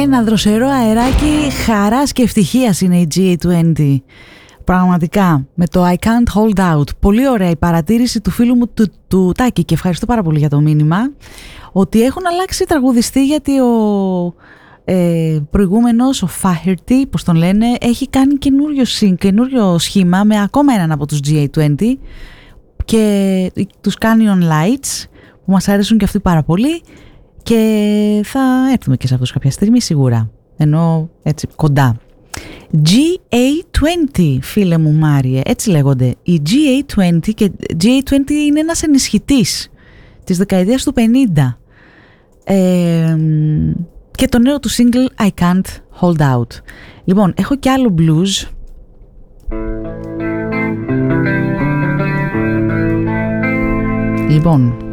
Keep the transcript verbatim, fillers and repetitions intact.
Ένα δροσερό αεράκι χαράς και ευτυχίας είναι η τζι έι είκοσι. Πραγματικά, με το I can't hold out. Πολύ ωραία η παρατήρηση του φίλου μου του, του Τάκη και ευχαριστώ πάρα πολύ για το μήνυμα. Ότι έχουν αλλάξει τραγουδιστή γιατί ο ε, προηγούμενος, ο Faherty, πώς τον λένε, έχει κάνει καινούριο, καινούριο σχήμα με ακόμα έναν από τους τζι έι είκοσι και τους Canyon Lights που μας αρέσουν και αυτοί πάρα πολύ και θα έρθουμε και σε αυτούς κάποια στιγμή σίγουρα, ενώ έτσι κοντά. τζι έι είκοσι, φίλε μου Μάριε, έτσι λέγονται. Η τζι έι είκοσι και τζι έι είκοσι είναι ένας ενισχυτής της δεκαετίας του πενήντα ε, και το νέο του single I can't hold out. Λοιπόν, έχω κι άλλο blues. Λοιπόν,